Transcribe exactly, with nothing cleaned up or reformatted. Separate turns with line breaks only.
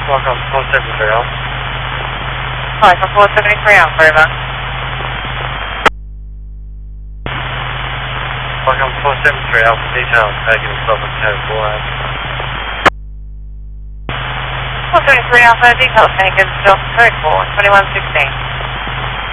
Welcome, four seventy-three Alpha.
Hi, from four seventy-three Alpha, over.
Welcome, four seventy-three Alpha, details taken in Southern Code four A.
four seventy-three Alpha, details taken, Delta Code four, twenty-one sixteen.